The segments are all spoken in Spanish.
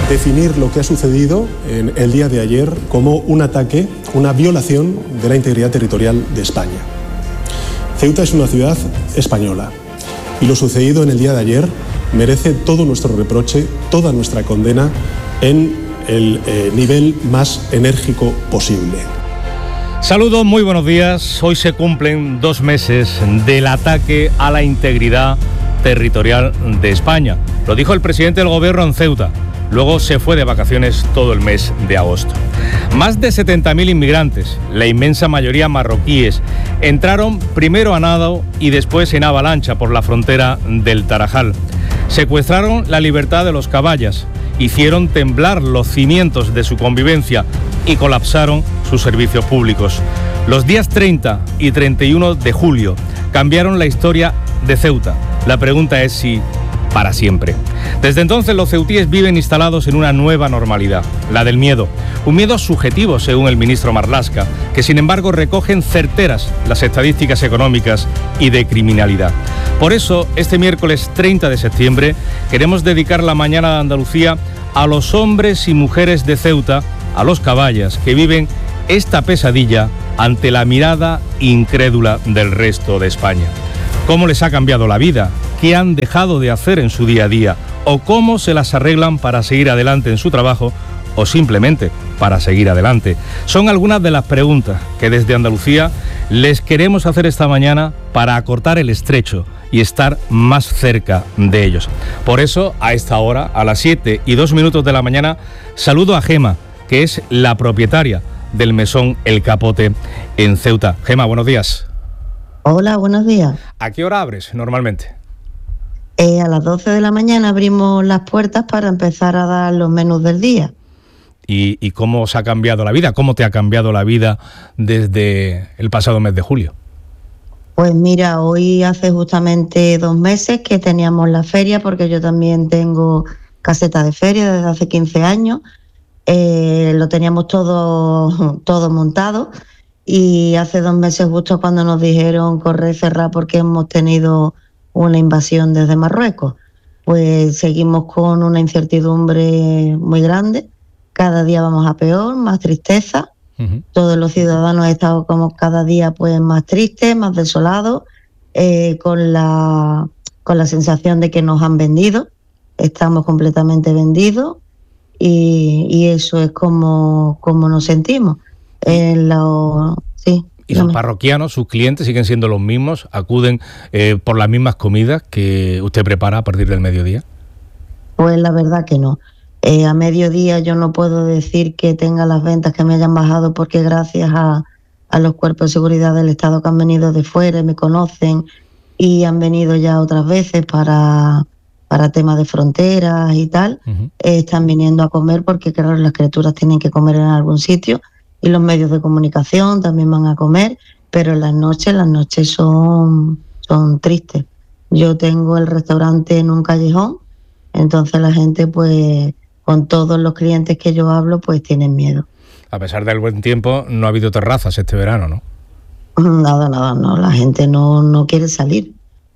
definir lo que ha sucedido en el día de ayer como un ataque, una violación de la integridad territorial de España. Ceuta es una ciudad española y lo sucedido en el día de ayer merece todo nuestro reproche, toda nuestra condena en el nivel más enérgico posible. Saludos, muy buenos días. Hoy se cumplen 2 meses del ataque a la integridad territorial de España. Lo dijo el presidente del gobierno en Ceuta. Luego se fue de vacaciones todo el mes de agosto. Más de 70.000 inmigrantes, la inmensa mayoría marroquíes, entraron primero a nado y después en avalancha por la frontera del Tarajal. Secuestraron la libertad de los caballas, hicieron temblar los cimientos de su convivencia y colapsaron sus servicios públicos. Los días 30 y 31 de julio cambiaron la historia de Ceuta. La pregunta es si para siempre. Desde entonces los ceutíes viven instalados en una nueva normalidad, la del miedo. Un miedo subjetivo, según el ministro Marlaska, que sin embargo recogen certeras las estadísticas económicas y de criminalidad. Por eso, este miércoles 30 de septiembre, queremos dedicar la mañana de Andalucía a los hombres y mujeres de Ceuta, a los caballas, que viven esta pesadilla ante la mirada incrédula del resto de España. ¿Cómo les ha cambiado la vida? ¿Qué han dejado de hacer en su día a día? ¿O cómo se las arreglan para seguir adelante en su trabajo o simplemente para seguir adelante? Son algunas de las preguntas que desde Andalucía les queremos hacer esta mañana para acortar el estrecho y estar más cerca de ellos. Por eso, a esta hora, a las 7:02 de la mañana, saludo a Gema, que es la propietaria del mesón El Capote en Ceuta. Gema, buenos días. Hola, buenos días. ¿A qué hora abres normalmente? A las 12 de la mañana abrimos las puertas para empezar a dar los menús del día. ¿Y cómo os ha cambiado la vida? ¿Cómo te ha cambiado la vida desde el pasado mes de julio? Pues mira, hoy hace justamente 2 meses que teníamos la feria, porque yo también tengo caseta de feria desde hace 15 años. Lo teníamos todo montado y hace 2 meses justo cuando nos dijeron correr y cerrar porque hemos tenido una invasión desde Marruecos, pues seguimos con una incertidumbre muy grande. Cada día vamos a peor, más tristeza. Todos los ciudadanos estamos como cada día pues más tristes, más desolados, con la sensación de que nos han vendido. Estamos completamente vendidos y eso es como nos sentimos. Sí. ¿Y los parroquianos, sus clientes, siguen siendo los mismos? ¿Acuden por las mismas comidas que usted prepara a partir del mediodía? Pues la verdad que no. A mediodía yo no puedo decir que tenga las ventas que me hayan bajado, porque gracias a los cuerpos de seguridad del Estado que han venido de fuera y me conocen y han venido ya otras veces para temas de fronteras y tal, están viniendo a comer porque claro, las criaturas tienen que comer en algún sitio. Y los medios de comunicación también van a comer, pero las noches son tristes. Yo tengo el restaurante en un callejón, entonces la gente, pues, con todos los clientes que yo hablo, pues tienen miedo. A pesar del buen tiempo, no ha habido terrazas este verano, ¿no? Nada, no, la gente no quiere salir.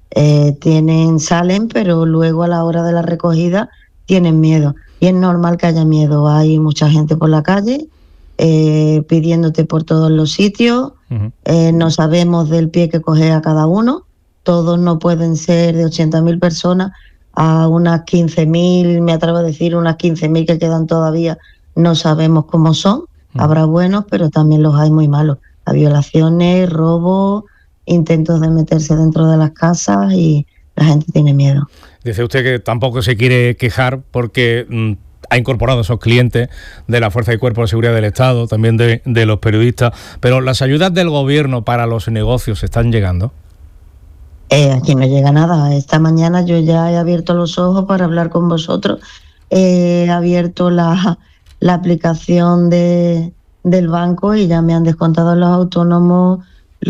Salen, pero luego a la hora de la recogida tienen miedo. Y es normal que haya miedo, hay mucha gente por la calle, pidiéndote por todos los sitios. No sabemos del pie que coge a cada uno. Todos no pueden ser de 80.000 personas a unas 15.000, me atrevo a decir unas 15.000 que quedan todavía. No sabemos cómo son. Habrá buenos, pero también los hay muy malos. Hay violaciones, robos, intentos de meterse dentro de las casas y la gente tiene miedo. Dice usted que tampoco se quiere quejar porque ha incorporado a esos clientes de la Fuerza y Cuerpo de Seguridad del Estado, también de los periodistas, pero ¿las ayudas del gobierno para los negocios están llegando? Aquí no llega nada. Esta mañana yo ya he abierto los ojos para hablar con vosotros. He abierto la aplicación del banco y ya me han descontado los autónomos,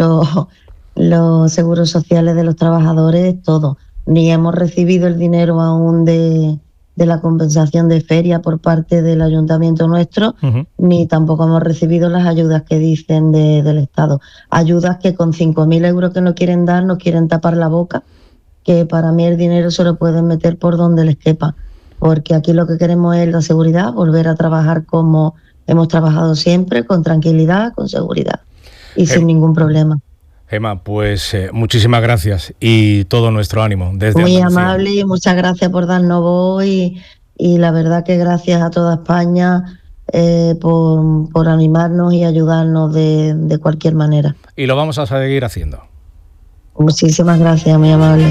los seguros sociales de los trabajadores, todo. Ni hemos recibido el dinero aún de la compensación de feria por parte del ayuntamiento nuestro, ni tampoco hemos recibido las ayudas que dicen del Estado. Ayudas que con 5.000 euros que no quieren dar, nos quieren tapar la boca, que para mí el dinero se lo pueden meter por donde les quepa. porque aquí lo que queremos es la seguridad, volver a trabajar como hemos trabajado siempre, con tranquilidad, con seguridad y sin ningún problema. Gemma, pues muchísimas gracias y todo nuestro ánimo desde Muy Andalucía. amable y muchas gracias por darnos voz y la verdad que gracias a toda España por animarnos y ayudarnos de cualquier manera. Y lo vamos a seguir haciendo. Muchísimas gracias, muy amable.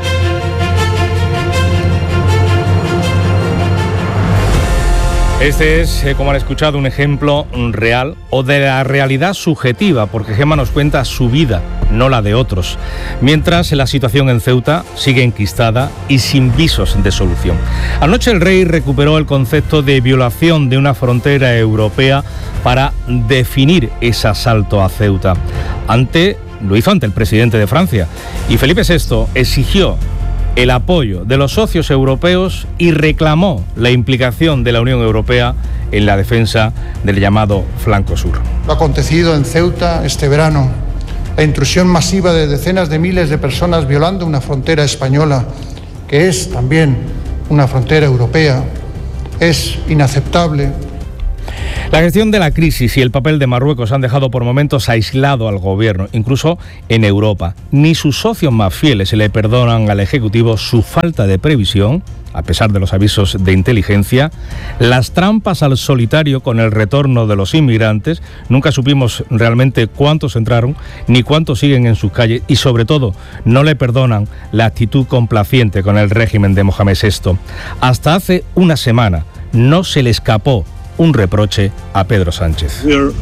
Este es, como han escuchado, un ejemplo real o de la realidad subjetiva, porque Gemma nos cuenta su vida, no la de otros. Mientras la situación en Ceuta sigue enquistada y sin visos de solución. Anoche el rey recuperó el concepto de violación de una frontera europea para definir ese asalto a Ceuta. Lo hizo ante el presidente de Francia. Y Felipe VI exigió el apoyo de los socios europeos y reclamó la implicación de la Unión Europea en la defensa del llamado Flanco Sur. Lo acontecido en Ceuta este verano, la intrusión masiva de decenas de miles de personas violando una frontera española, que es también una frontera europea, es inaceptable. La gestión de la crisis y el papel de Marruecos han dejado por momentos aislado al gobierno, incluso en Europa. Ni sus socios más fieles le perdonan al Ejecutivo su falta de previsión, a pesar de los avisos de inteligencia, las trampas al solitario con el retorno de los inmigrantes. Nunca supimos realmente cuántos entraron, ni cuántos siguen en sus calles, y sobre todo no le perdonan la actitud complaciente con el régimen de Mohamed VI. Hasta hace una semana no se le escapó un reproche a Pedro Sánchez.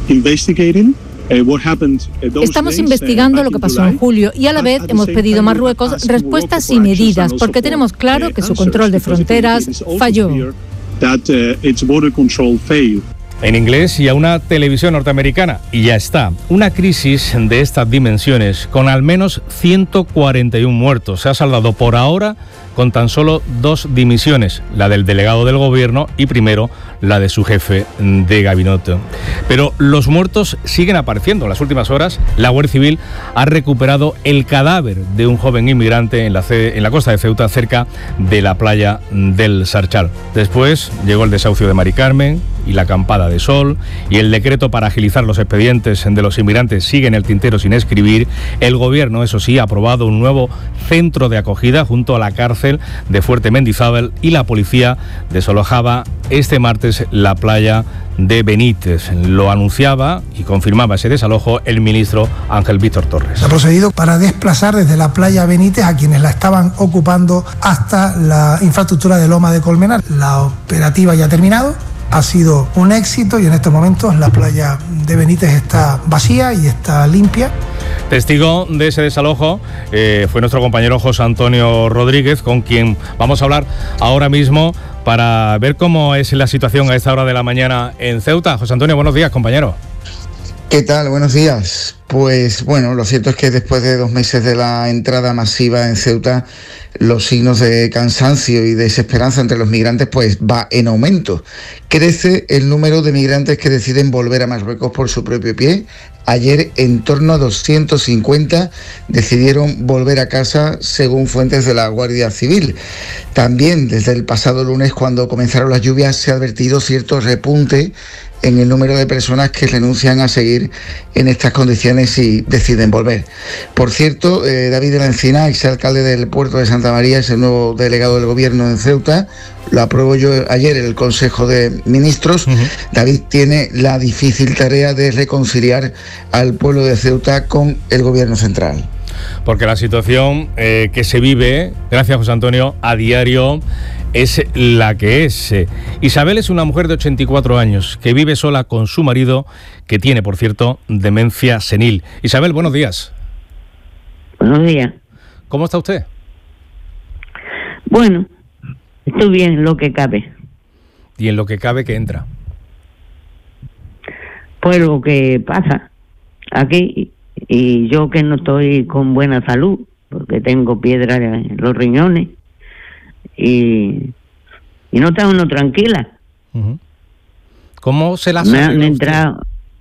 Estamos investigando lo que pasó en julio y a la vez hemos pedido a Marruecos respuestas y medidas porque tenemos claro que su control de fronteras falló. En inglés y a una televisión norteamericana. Y ya está. Una crisis de estas dimensiones con al menos 141 muertos. Se ha saldado por ahora con tan solo 2 dimisiones, la del delegado del gobierno y primero la de su jefe de gabinete. Pero los muertos siguen apareciendo. En las últimas horas, la Guardia Civil ha recuperado el cadáver de un joven inmigrante en la costa de Ceuta, cerca de la playa del Sarchal. Después llegó el desahucio de Mari Carmen y la acampada de sol, y el decreto para agilizar los expedientes de los inmigrantes sigue en el tintero sin escribir. El gobierno, eso sí, ha aprobado un nuevo centro de acogida junto a la cárcel de Fuerte Mendizábal, y la policía desalojaba este martes la playa de Benítez. Lo anunciaba y confirmaba ese desalojo el ministro Ángel Víctor Torres. Se ha procedido para desplazar desde la playa Benítez a quienes la estaban ocupando hasta la infraestructura de Loma de Colmenar. La operativa ya ha terminado. Ha sido un éxito y en estos momentos la playa de Benítez está vacía y está limpia. Testigo de ese desalojo fue nuestro compañero José Antonio Rodríguez, con quien vamos a hablar ahora mismo para ver cómo es la situación a esta hora de la mañana en Ceuta. José Antonio, buenos días, compañero. ¿Qué tal? Buenos días. Pues bueno, lo cierto es que después de 2 meses de la entrada masiva en Ceuta, los signos de cansancio y desesperanza entre los migrantes pues va en aumento. Crece el número de migrantes que deciden volver a Marruecos por su propio pie. Ayer en torno a 250 decidieron volver a casa, según fuentes de la Guardia Civil. También desde el pasado lunes, cuando comenzaron las lluvias, se ha advertido cierto repunte en el número de personas que renuncian a seguir en estas condiciones y deciden volver. Por cierto, David de la Encina, exalcalde del puerto de Santa María, es el nuevo delegado del gobierno en Ceuta. Lo aprobó yo ayer en el Consejo de Ministros. David tiene la difícil tarea de reconciliar al pueblo de Ceuta con el gobierno central. Porque la situación que se vive, gracias José Antonio, a diario es la que es. Isabel es una mujer de 84 años que vive sola con su marido, que tiene, por cierto, demencia senil. Isabel, buenos días. Buenos días. ¿Cómo está usted? Bueno, estoy bien en lo que cabe. ¿Y en lo que cabe qué entra? Pues lo que pasa aquí, y yo que no estoy con buena salud, porque tengo piedra en los riñones, y no está uno tranquila. ¿Cómo se las me han entrado?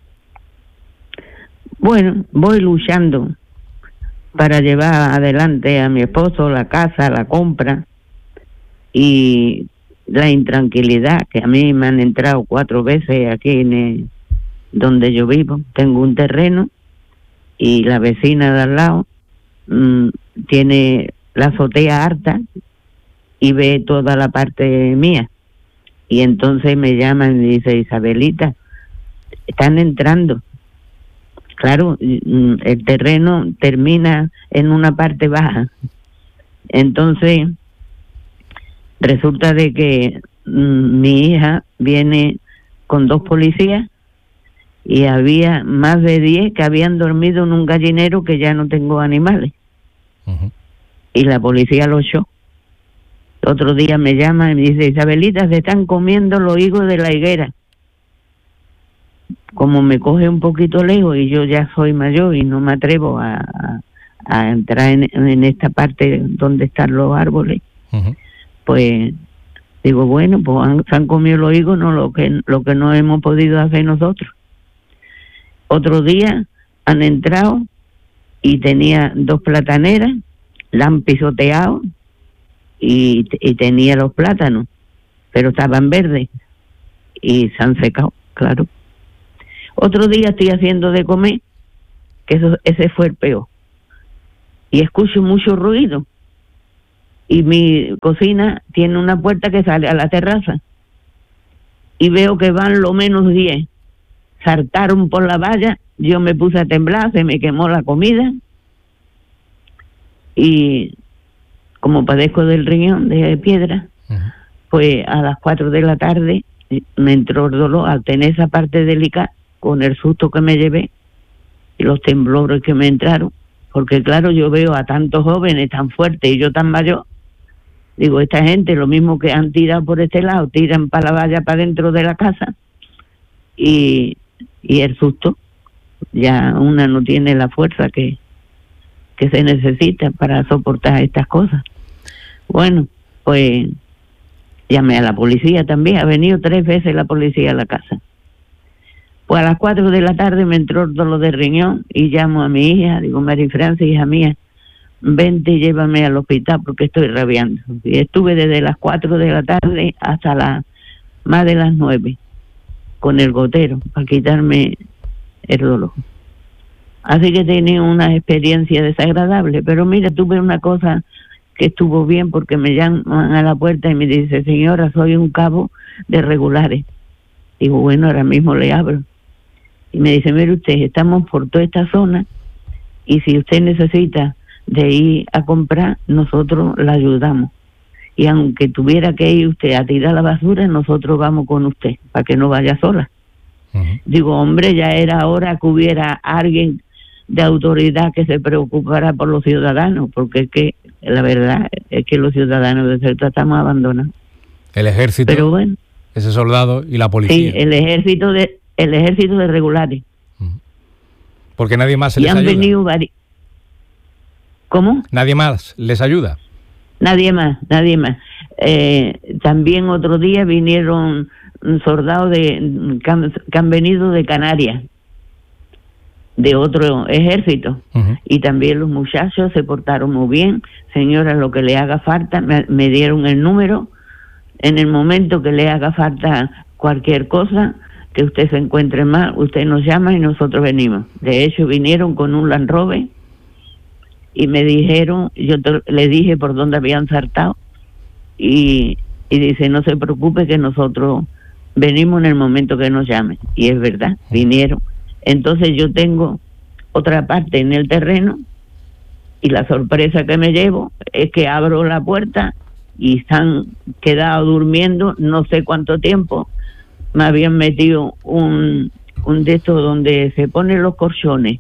Bueno, voy luchando para llevar adelante a mi esposo, la casa, la compra, y la intranquilidad, que a mí me han entrado 4 veces aquí donde yo vivo. Tengo un terreno y la vecina de al lado tiene la azotea harta y ve toda la parte mía. Y entonces me llaman y dice: Isabelita, están entrando. Claro, el terreno termina en una parte baja. Entonces, resulta de que mi hija viene con 2 policías y había más de 10 que habían dormido en un gallinero que ya no tengo animales. Uh-huh. Y la policía lo echó. Otro día me llama y me dice: Isabelita, se están comiendo los higos de la higuera. Como me coge un poquito lejos y yo ya soy mayor y no me atrevo a entrar en esta parte donde están los árboles, uh-huh, pues digo, bueno, pues se han comido los higos, no lo que no hemos podido hacer nosotros. Otro día han entrado y tenía 2 plataneras, la han pisoteado y tenía los plátanos, pero estaban verdes y se han secado, claro. Otro día estoy haciendo de comer, que ese fue el peor, y escucho mucho ruido, y mi cocina tiene una puerta que sale a la terraza, y veo que van lo menos 10, saltaron por la valla, yo me puse a temblar, se me quemó la comida, y como padezco del riñón de piedra, uh-huh, pues a las 4 de la tarde me entró el dolor al tener esa parte delicada, con el susto que me llevé y los temblores que me entraron, porque claro, yo veo a tantos jóvenes tan fuertes y yo tan mayor, digo, esta gente lo mismo que han tirado por este lado, tiran para la valla para dentro de la casa, y el susto, ya una no tiene la fuerza que se necesita para soportar estas cosas. Bueno, pues llamé a la policía también, ha venido 3 veces la policía a la casa. Pues a las 4 de la tarde me entró el dolor de riñón y llamo a mi hija, digo, Mary Francis, hija mía, vente y llévame al hospital porque estoy rabiando. Y estuve desde las 4 de la tarde hasta más de las 9 con el gotero para quitarme el dolor. Así que tenía una experiencia desagradable, pero mira, tuve una cosa que estuvo bien porque me llaman a la puerta y me dice: señora, soy un cabo de regulares. Digo, bueno, ahora mismo le abro. Y me dice: mire usted, estamos por toda esta zona y si usted necesita de ir a comprar, nosotros la ayudamos. Y aunque tuviera que ir usted a tirar la basura, nosotros vamos con usted, para que no vaya sola. Uh-huh. Digo, hombre, ya era hora que hubiera alguien de autoridad que se preocupara por los ciudadanos, porque es que la verdad es que los ciudadanos de Ceuta estamos abandonados. El ejército, pero bueno, ese soldado y la policía. Sí, el ejército de regulares. Porque nadie más se les ayuda. Y han venido ¿Cómo? ¿Nadie más les ayuda? Nadie más. También otro día vinieron soldados que han venido de Canarias, de otro ejército, uh-huh, y también los muchachos se portaron muy bien. Señora, lo que le haga falta, me dieron el número. En el momento que le haga falta cualquier cosa, que usted se encuentre mal, usted nos llama y nosotros venimos. De hecho, vinieron con un Land Rover y me dijeron, le dije por dónde habían saltado, y dice: no se preocupe que nosotros venimos en el momento que nos llamen. Y es verdad, vinieron. Entonces yo tengo otra parte en el terreno y la sorpresa que me llevo es que abro la puerta y están quedados durmiendo no sé cuánto tiempo. Me habían metido un de estos donde se ponen los colchones,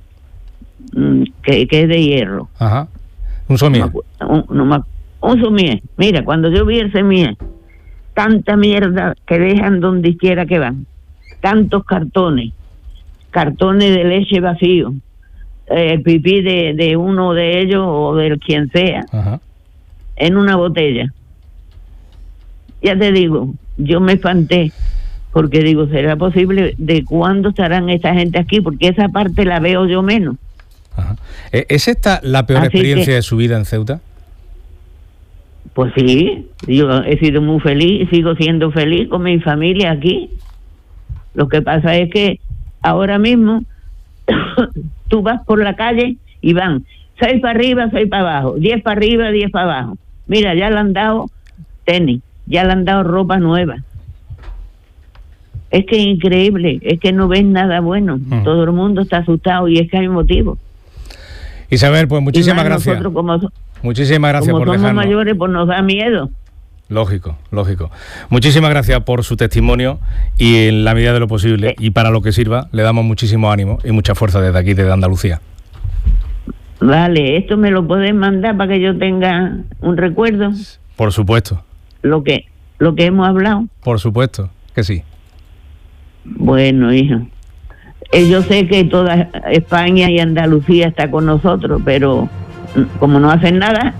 que es de hierro. Ajá. Un somier. Un somier. Mira, cuando yo vi el somier, tanta mierda que dejan donde quiera que van, tantos cartones de leche vacío, el pipí de uno de ellos o del quien sea, ajá, en una botella. Ya te digo, yo me espanté porque digo, ¿será posible? ¿De cuándo estarán esta gente aquí? Porque esa parte la veo yo menos. Ajá. ¿Es esta la peor experiencia de su vida en Ceuta? Pues sí, yo he sido muy feliz, sigo siendo feliz con mi familia aquí. Lo que pasa es que ahora mismo tú vas por la calle y van 6 para arriba, 6 para abajo, 10 para arriba, 10 para abajo. Mira, ya le han dado tenis, ya le han dado ropa nueva. Es que es increíble, es que no ven nada bueno. Todo el mundo está asustado y es que hay motivo. Isabel, pues muchísimas gracias. Muchísimas gracias por dejarnos. Como somos mayores, pues nos da miedo. Lógico. Muchísimas gracias por su testimonio y en la medida de lo posible y para lo que sirva, le damos muchísimo ánimo y mucha fuerza desde aquí, desde Andalucía. Vale, ¿esto me lo puedes mandar para que yo tenga un recuerdo? Por supuesto. Lo que hemos hablado. Por supuesto que sí. Bueno, hijo. Yo sé que toda España y Andalucía está con nosotros, pero como no hacen nada.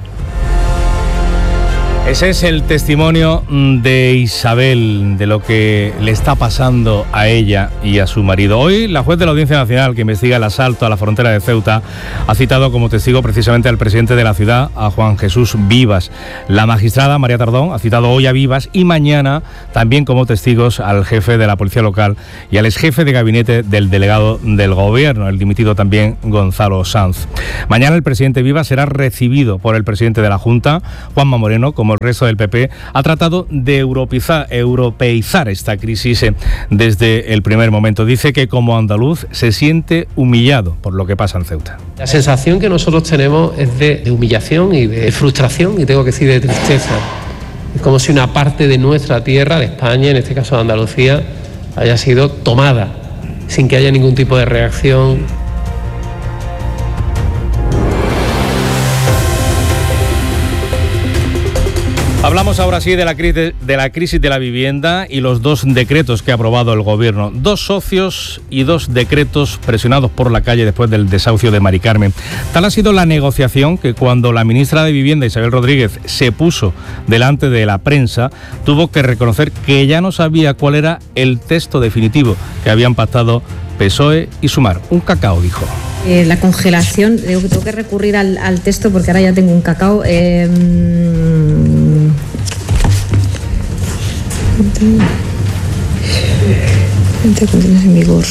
Ese es el testimonio de Isabel, de lo que le está pasando a ella y a su marido. Hoy, la juez de la Audiencia Nacional que investiga el asalto a la frontera de Ceuta ha citado como testigo precisamente al presidente de la ciudad, a Juan Jesús Vivas. La magistrada María Tardón ha citado hoy a Vivas y mañana también como testigos al jefe de la policía local y al exjefe de gabinete del delegado del gobierno, el dimitido también Gonzalo Sanz. Mañana el presidente Vivas será recibido por el presidente de la Junta, Juanma Moreno, como el resto del PP, ha tratado de europeizar esta crisis desde el primer momento. Dice que como andaluz se siente humillado por lo que pasa en Ceuta. La sensación que nosotros tenemos es de humillación y de frustración, y tengo que decir de tristeza. Es como si una parte de nuestra tierra, de España, en este caso de Andalucía, haya sido tomada sin que haya ningún tipo de reacción. Hablamos ahora sí de la crisis de la vivienda y los 2 decretos que ha aprobado el Gobierno. 2 socios y 2 decretos presionados por la calle después del desahucio de Mari Carmen. Tal ha sido la negociación que cuando la ministra de Vivienda, Isabel Rodríguez, se puso delante de la prensa, tuvo que reconocer que ya no sabía cuál era el texto definitivo que habían pactado PSOE y Sumar. Un cacao, dijo. La congelación, tengo que recurrir al texto porque ahora ya tengo un cacao. En vigor.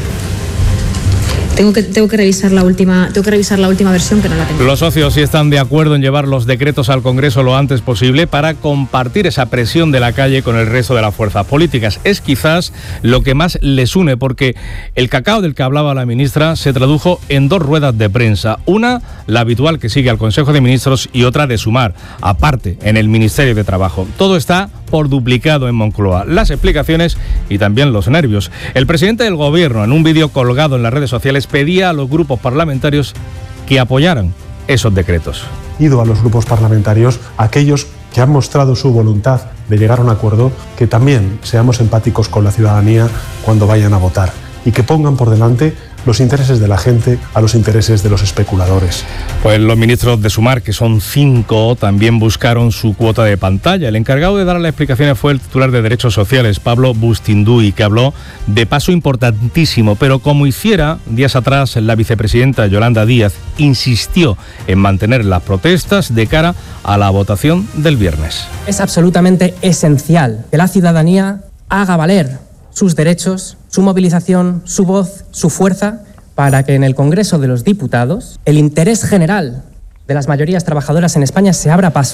Tengo que revisar la última versión que no la tengo. Los socios sí están de acuerdo en llevar los decretos al Congreso lo antes posible para compartir esa presión de la calle con el resto de las fuerzas políticas. Es quizás lo que más les une, porque el cacao del que hablaba la ministra se tradujo en 2 ruedas de prensa. Una, la habitual que sigue al Consejo de Ministros, y otra de Sumar, aparte, en el Ministerio de Trabajo. Todo está por duplicado en Moncloa. Las explicaciones y también los nervios. El presidente del Gobierno, en un vídeo colgado en las redes sociales, pedía a los grupos parlamentarios que apoyaran esos decretos. Pido a los grupos parlamentarios, aquellos que han mostrado su voluntad de llegar a un acuerdo, que también seamos empáticos con la ciudadanía cuando vayan a votar y que pongan por delante los intereses de la gente a los intereses de los especuladores. Pues los ministros de Sumar, que son 5, también buscaron su cuota de pantalla. El encargado de dar las explicaciones fue el titular de Derechos Sociales, Pablo Bustinduy, que habló de paso importantísimo, pero como hiciera días atrás la vicepresidenta Yolanda Díaz, insistió en mantener las protestas de cara a la votación del viernes. Es absolutamente esencial que la ciudadanía haga valer sus derechos, su movilización, su voz, su fuerza, para que en el Congreso de los Diputados el interés general de las mayorías trabajadoras en España se abra paso.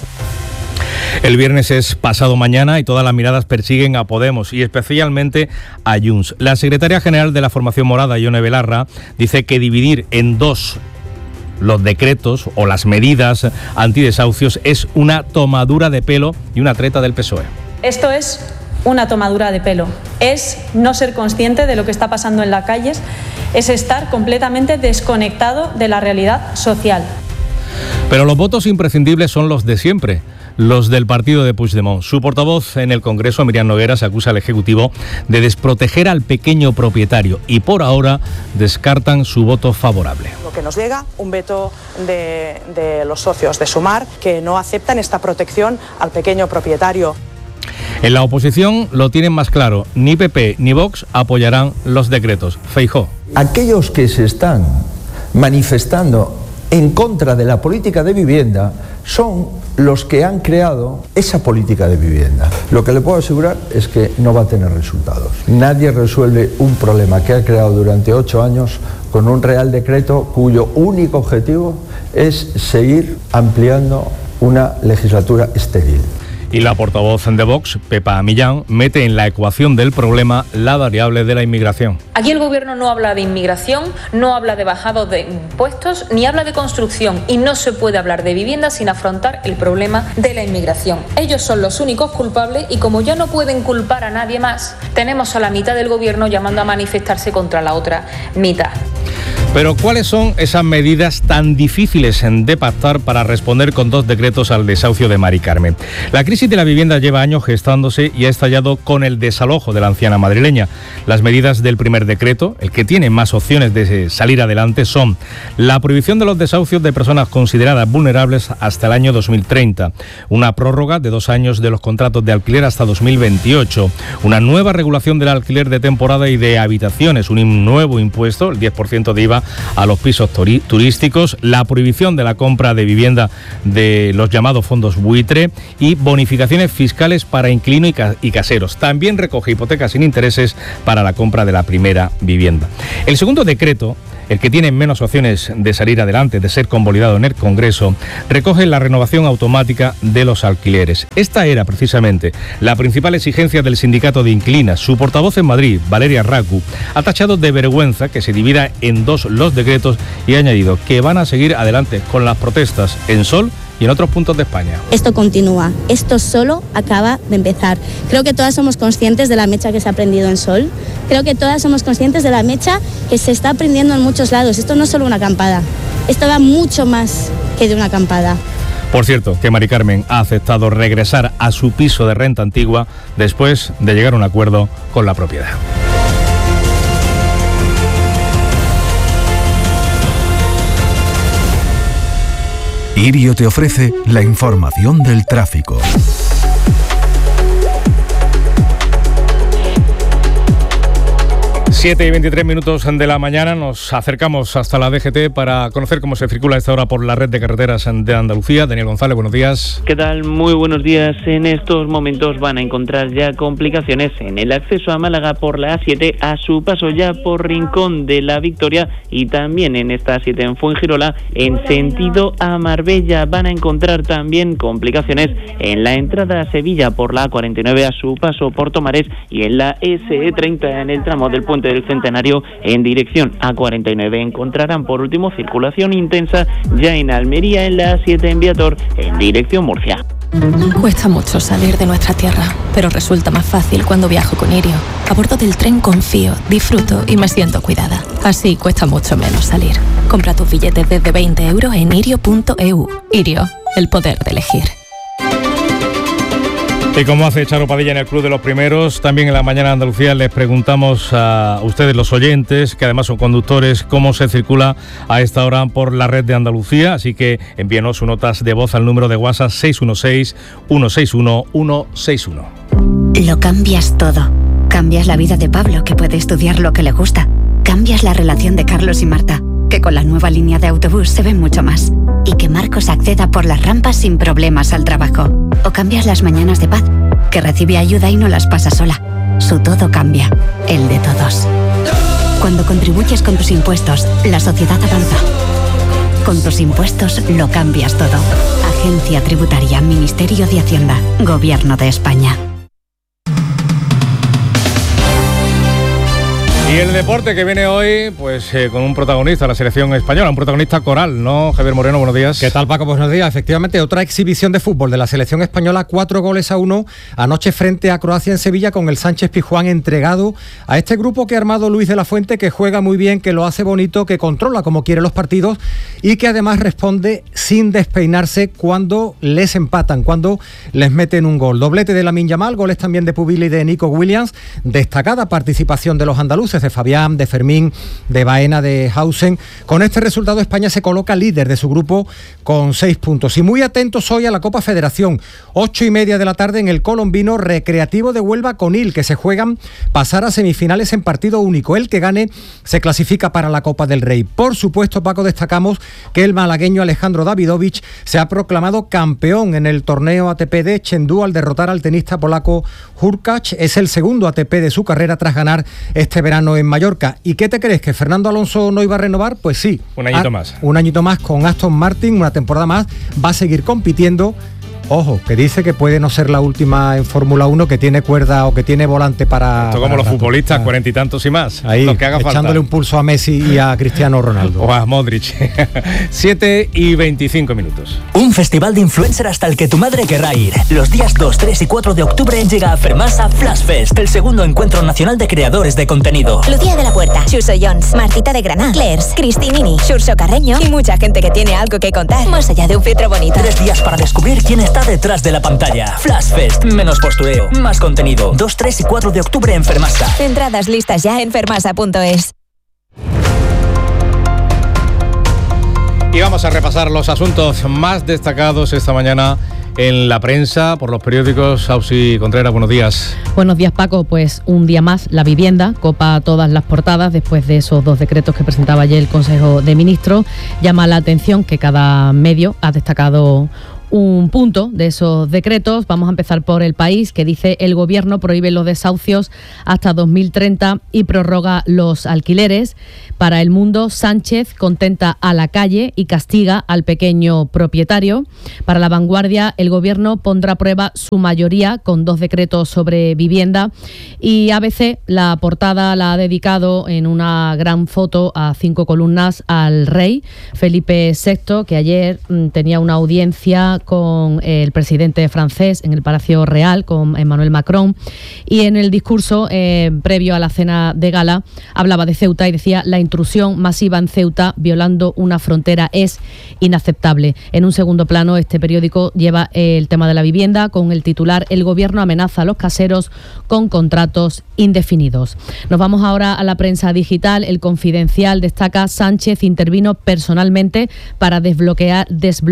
El viernes es pasado mañana y todas las miradas persiguen a Podemos y especialmente a Junts. La secretaria general de la formación morada, Ione Belarra, dice que dividir en 2 los decretos o las medidas antidesahucios es una tomadura de pelo y una treta del PSOE. Esto es una tomadura de pelo, es no ser consciente de lo que está pasando en las calles, es estar completamente desconectado de la realidad social. Pero los votos imprescindibles son los de siempre, los del partido de Puigdemont. Su portavoz en el Congreso, Míriam Nogueras, acusa al Ejecutivo de desproteger al pequeño propietario y por ahora descartan su voto favorable. Lo que nos llega, un veto de los socios de Sumar que no aceptan esta protección al pequeño propietario. En la oposición lo tienen más claro, ni PP ni Vox apoyarán los decretos. Feijóo. Aquellos que se están manifestando en contra de la política de vivienda son los que han creado esa política de vivienda. Lo que le puedo asegurar es que no va a tener resultados. Nadie resuelve un problema que ha creado durante 8 años con un Real Decreto cuyo único objetivo es seguir ampliando una legislatura estéril. Y la portavoz de Vox, Pepa Millán, mete en la ecuación del problema la variable de la inmigración. Aquí el gobierno no habla de inmigración, no habla de bajados de impuestos, ni habla de construcción, y no se puede hablar de vivienda sin afrontar el problema de la inmigración. Ellos son los únicos culpables y como ya no pueden culpar a nadie más, tenemos a la mitad del gobierno llamando a manifestarse contra la otra mitad. Pero ¿cuáles son esas medidas tan difíciles de pactar para responder con 2 decretos al desahucio de Mari Carmen? La crisis de la vivienda lleva años gestándose y ha estallado con el desalojo de la anciana madrileña. Las medidas del primer decreto, el que tiene más opciones de salir adelante, son la prohibición de los desahucios de personas consideradas vulnerables hasta el año 2030, una prórroga de 2 años de los contratos de alquiler hasta 2028, una nueva regulación del alquiler de temporada y de habitaciones, un nuevo impuesto, el 10% de IVA a los pisos turísticos, la prohibición de la compra de vivienda de los llamados fondos buitre y bonificaciones fiscales para inquilinos y caseros. También recoge hipotecas sin intereses para la compra de la primera vivienda. El segundo decreto, el que tiene menos opciones de salir adelante, de ser convalidado en el Congreso, recoge la renovación automática de los alquileres. Esta era precisamente la principal exigencia del sindicato de inquilinas. Su portavoz en Madrid, Valeria Racu, ha tachado de vergüenza que se divida en 2 los decretos y ha añadido que van a seguir adelante con las protestas en Sol y en otros puntos de España. Esto continúa, esto solo acaba de empezar. Creo que todas somos conscientes de la mecha que se ha prendido en Sol, creo que todas somos conscientes de la mecha que se está prendiendo en muchos lados. Esto no es solo una acampada, esto va mucho más que de una acampada. Por cierto, que Mari Carmen ha aceptado regresar a su piso de renta antigua después de llegar a un acuerdo con la propiedad. Irio te ofrece la información del tráfico. 7:23 de la mañana, nos acercamos hasta la DGT para conocer cómo se circula a esta hora por la red de carreteras de Andalucía. Daniel González, buenos días. ¿Qué tal? Muy buenos días. En estos momentos van a encontrar ya complicaciones en el acceso a Málaga por la A7, a su paso ya por Rincón de la Victoria y también en esta A7 en Fuengirola en sentido a Marbella. Van a encontrar también complicaciones en la entrada a Sevilla por la A49 a su paso por Tomares y en la SE30 en el tramo del Puente del Centenario en dirección A49. Encontrarán por último circulación intensa ya en Almería en la A7 en Viator en dirección Murcia. Cuesta mucho salir de nuestra tierra, pero resulta más fácil cuando viajo con Irio. A bordo del tren confío, disfruto y me siento cuidada. Así cuesta mucho menos salir. Compra tus billetes desde 20 € en irio.eu. Irio, el poder de elegir. Y como hace Charo Padilla en el Club de los Primeros, también en la mañana de Andalucía les preguntamos a ustedes, los oyentes, que además son conductores, cómo se circula a esta hora por la red de Andalucía. Así que envíenos sus notas de voz al número de WhatsApp 616-161-161. Lo cambias todo. Cambias la vida de Pablo, que puede estudiar lo que le gusta. Cambias la relación de Carlos y Marta, que con la nueva línea de autobús se ven mucho más. Y que Marcos acceda por las rampas sin problemas al trabajo. O cambias las mañanas de Paz, que recibe ayuda y no las pasa sola. Su todo cambia, el de todos. Cuando contribuyes con tus impuestos, la sociedad avanza. Con tus impuestos lo cambias todo. Agencia Tributaria, Ministerio de Hacienda, Gobierno de España. Y el deporte que viene hoy, pues con un protagonista, la selección española, un protagonista coral, ¿no? Javier Moreno, buenos días. ¿Qué tal, Paco? Buenos días. Efectivamente, otra exhibición de fútbol de la selección española, 4-1 anoche frente a Croacia en Sevilla, con el Sánchez Pizjuán entregado a este grupo que ha armado Luis de la Fuente, que juega muy bien, que lo hace bonito, que controla como quiere los partidos y que además responde sin despeinarse cuando les empatan, cuando les meten un gol. Doblete de Lamine Yamal, goles también de Pubila y de Nico Williams. Destacada participación de los andaluces, de Fabián, de Fermín, de Baena, de Hausen. Con este resultado España se coloca líder de su grupo con 6 puntos. Y muy atentos hoy a la Copa Federación. 8:30 de la tarde en el Colombino Recreativo de Huelva con Il, que se juegan pasar a semifinales en partido único. El que gane se clasifica para la Copa del Rey. Por supuesto, Paco, destacamos que el malagueño Alejandro Davidovich se ha proclamado campeón en el torneo ATP de Chengdu al derrotar al tenista polaco Hurkacz. Es el segundo ATP de su carrera tras ganar este verano en Mallorca. ¿Y qué te crees? ¿Que Fernando Alonso no iba a renovar? Pues sí. Un añito más. Un añito más con Aston Martin, una temporada más. Va a seguir compitiendo. Ojo, que dice que puede no ser la última en Fórmula 1, que tiene cuerda o que tiene volante para... Esto como los futbolistas, 40 y tantos y más. Ahí, lo que haga echándole falta. un pulso a Messi y a Cristiano Ronaldo. O a Modric. 7:25. Un festival de influencer hasta el que tu madre querrá ir. Los días 2, 3 y 4 de octubre llega a Fermasa Flash Fest, el segundo encuentro nacional de creadores de contenido. Lucía de la Puerta, Xuso Jones, Martita de Granada, Clairs, Cristinini, Xurxo Carreño y mucha gente que tiene algo que contar, más allá de un filtro bonito. 3 días para descubrir quién está detrás de la pantalla. Flash Fest, menos postureo, más contenido. 2, 3 y 4 de octubre en Fermasa. Entradas listas ya en fermasa.es. Y vamos a repasar los asuntos más destacados esta mañana en la prensa por los periódicos. Ausi Contreras, buenos días. Buenos días, Paco. Pues un día más la vivienda copa todas las portadas después de esos 2 decretos que presentaba ayer el Consejo de Ministros. Llama la atención que cada medio ha destacado un punto de esos decretos. Vamos a empezar por El País, que dice: el Gobierno prohíbe los desahucios hasta 2030 y prorroga los alquileres. Para El Mundo, Sánchez contenta a la calle y castiga al pequeño propietario. Para La Vanguardia, el Gobierno pondrá a prueba su mayoría con 2 decretos sobre vivienda. Y ABC, la portada la ha dedicado en una gran foto a 5 columnas al rey Felipe VI, que ayer tenía una audiencia con el presidente francés en el Palacio Real, con Emmanuel Macron, y en el discurso previo a la cena de gala hablaba de Ceuta y decía: la intrusión masiva en Ceuta violando una frontera es inaceptable. En un segundo plano, este periódico lleva el tema de la vivienda con el titular: el Gobierno amenaza a los caseros con contratos indefinidos. Nos vamos ahora a la prensa digital. El Confidencial destaca: Sánchez intervino personalmente para desbloquear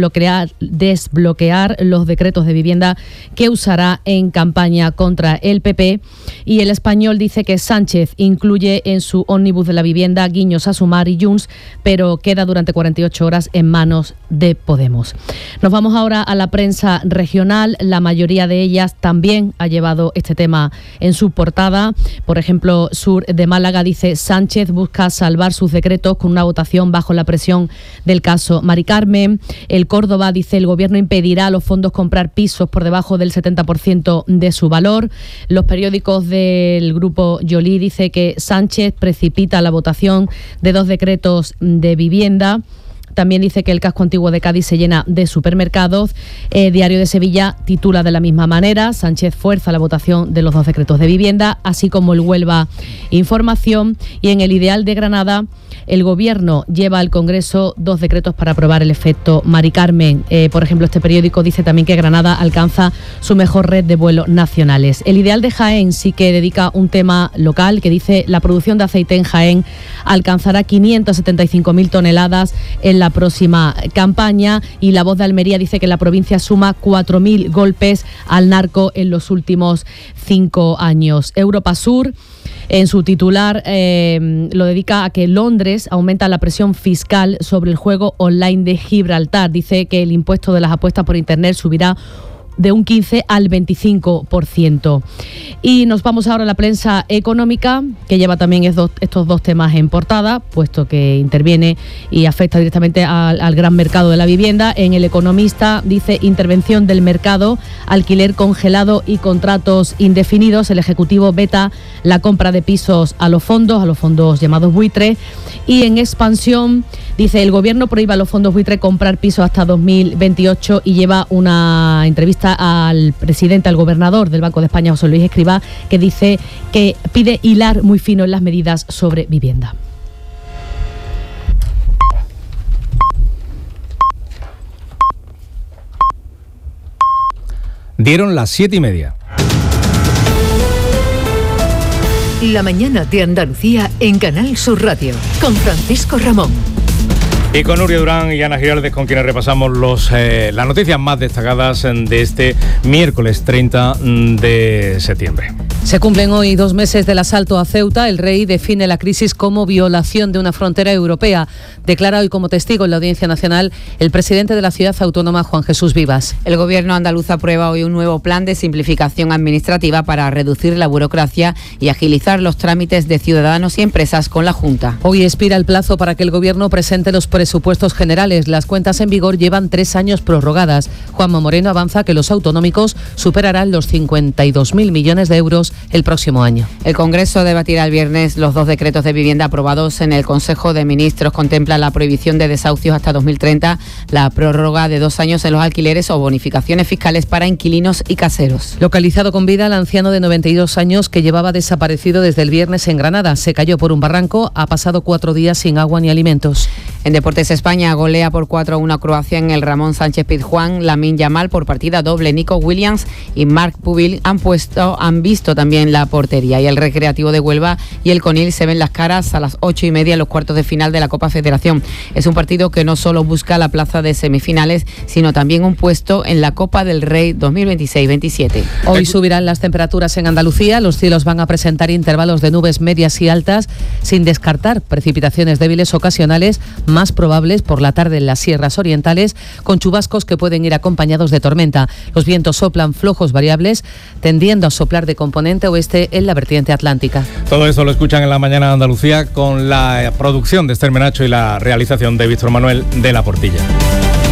los decretos de vivienda que usará en campaña contra el PP. Y El Español dice que Sánchez incluye en su ómnibus de la vivienda guiños a Sumar y Junts, pero queda durante 48 horas en manos de Podemos. Nos vamos ahora a la prensa regional. La mayoría de ellas también ha llevado este tema en su portada. Por ejemplo, Sur de Málaga dice: Sánchez busca salvar sus decretos con una votación bajo la presión del caso Mari Carmen. El Córdoba dice: el Gobierno impedirá a los fondos comprar pisos por debajo del 70% de su valor. Los periódicos del grupo Joly dice que Sánchez precipita la votación de 2 decretos de vivienda. También dice que el casco antiguo de Cádiz se llena de supermercados. Diario de Sevilla titula de la misma manera: Sánchez fuerza la votación de los 2 decretos de vivienda, así como el Huelva Información. Y en El Ideal de Granada, el Gobierno lleva al Congreso 2 decretos para aprobar el efecto Mari Carmen. Por ejemplo, este periódico dice también que Granada alcanza su mejor red de vuelos nacionales. El Ideal de Jaén sí que dedica un tema local, que dice: la producción de aceite en Jaén alcanzará 575.000 toneladas en la próxima campaña. Y La Voz de Almería dice que la provincia suma 4.000 golpes al narco en los últimos 5 años. Europa Sur, en su titular, lo dedica a que Londres aumenta la presión fiscal sobre el juego online de Gibraltar. Dice que el impuesto de las apuestas por Internet subirá de un 15 al 25%. Y nos vamos ahora a la prensa económica, que lleva también estos 2 temas en portada, puesto que interviene y afecta directamente al gran mercado de la vivienda. En El Economista dice: intervención del mercado, alquiler congelado y contratos indefinidos. El Ejecutivo veta la compra de pisos a los fondos llamados buitre. Y en Expansión dice: el Gobierno prohíbe a los fondos buitre comprar pisos hasta 2028, y lleva una entrevista al presidente, al gobernador del Banco de España, José Luis Escrivá, que dice que pide hilar muy fino en las medidas sobre vivienda. Dieron las 7:30. La mañana de Andalucía en Canal Sur Radio, con Francisco Ramón. Y con Nuria Durán y Ana Giraldez, con quienes repasamos las noticias más destacadas de este miércoles 30 de septiembre. Se cumplen hoy 2 meses del asalto a Ceuta. El rey define la crisis como violación de una frontera europea. Declara hoy como testigo en la Audiencia Nacional el presidente de la ciudad autónoma, Juan Jesús Vivas. El gobierno andaluz aprueba hoy un nuevo plan de simplificación administrativa para reducir la burocracia y agilizar los trámites de ciudadanos y empresas con la Junta. Hoy expira el plazo para que el gobierno presente los presupuestos generales. Las cuentas en vigor llevan 3 años prorrogadas. Juanma Moreno avanza que los autonómicos superarán los 52.000 millones de euros el próximo año. El Congreso debatirá el viernes los 2 decretos de vivienda aprobados en el Consejo de Ministros. Contempla la prohibición de desahucios hasta 2030, la prórroga de 2 años en los alquileres o bonificaciones fiscales para inquilinos y caseros. Localizado con vida el anciano de 92 años que llevaba desaparecido desde el viernes en Granada. Se cayó por un barranco, ha pasado 4 días sin agua ni alimentos. En Deportes, España golea por 4-1 a Croacia en el Ramón Sánchez Pizjuán. Lamine Yamal por partida doble. Nico Williams y Marc Pubil han visto también la portería. Y el Recreativo de Huelva y el Conil se ven las caras a las 8:30 en los cuartos de final de la Copa Federación. Es un partido que no solo busca la plaza de semifinales, sino también un puesto en la Copa del Rey 2026-27. Hoy subirán las temperaturas en Andalucía. Los cielos van a presentar intervalos de nubes medias y altas, sin descartar precipitaciones débiles ocasionales, más probables por la tarde en las sierras orientales, con chubascos que pueden ir acompañados de tormenta. Los vientos soplan flojos variables, tendiendo a soplar de componente oeste en la vertiente atlántica. Todo esto lo escuchan en la mañana de Andalucía, con la producción de Esther Menacho y la realización de Víctor Manuel de la Portilla.